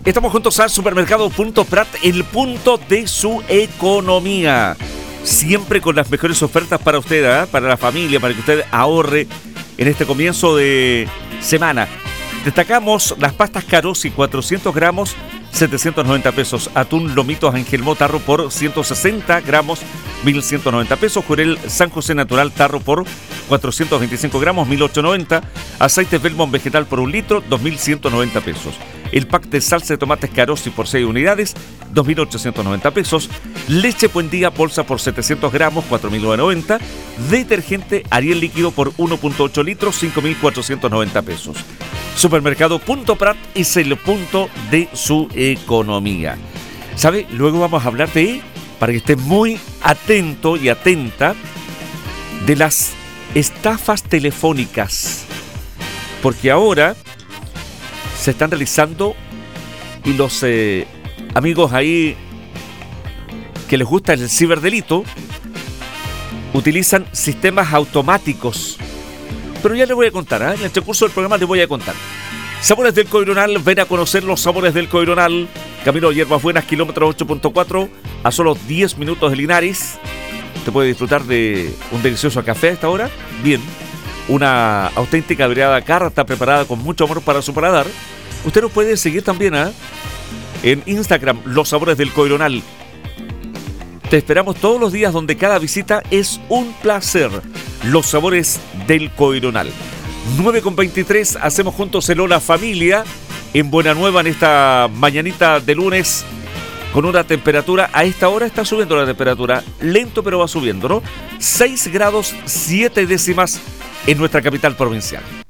Estamos juntos al supermercado Punto Prat, el punto de su economía. Siempre con las mejores ofertas para usted, para la familia, para que usted ahorre en este comienzo de semana. Destacamos las pastas Carosi, 400 gramos, 790 pesos. Atún Lomitos Angelmó Tarro por 160 gramos, 1.190 pesos. Jurel San José Natural Tarro por 425 gramos, 1.890. Aceite Belmont Vegetal por 1 litro, 2.190 pesos. El pack de salsa de tomates Carosi por 6 unidades, 2.890 pesos. Leche Buendía bolsa por 700 gramos, 4.990. Detergente Ariel líquido por 1.8 litros, 5.490 pesos. Supermercado Punto Prat es el punto de su economía. ¿Sabe? Luego vamos a hablar para que esté muy atento y atenta, de las estafas telefónicas. Porque ahora se están realizando y los amigos ahí que les gusta el ciberdelito utilizan sistemas automáticos. Pero ya les voy a contar, en el transcurso del programa les voy a contar. Sabores del Coironal, ven a conocer los sabores del Coironal. Camino de Hierbas Buenas, kilómetro 8.4, a solo 10 minutos de Linares. Usted puede disfrutar de un delicioso café a esta hora. Bien, una auténtica variada carta preparada con mucho amor para su paladar. Usted nos puede seguir también en Instagram, Los Sabores del Coironal. Te esperamos todos los días, donde cada visita es un placer. Los Sabores del Coironal. 9:23, hacemos juntos el Hola Familia en Buena Nueva en esta mañanita de lunes, con una temperatura, a esta hora está subiendo la temperatura, lento pero va subiendo, ¿no? 6 grados 7 décimas en nuestra capital provincial.